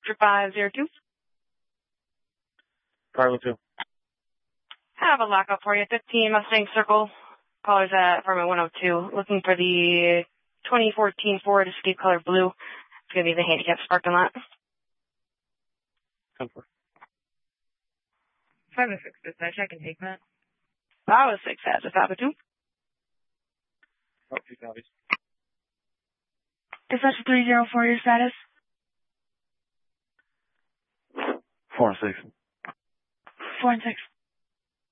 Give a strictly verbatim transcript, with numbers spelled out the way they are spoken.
Victor five zero two. Cargo two. I have a lockup for you. fifteen Mustang Circle. Callers at apartment one oh two. Looking for the twenty fourteen Ford Escape Color Blue. It's going to be the handicap parking lot. ten four. five oh six dispatch, I can take that. five oh six has a five oh two. Oh, two copies. Dispatch three zero four, your status? Four and six. Four and six.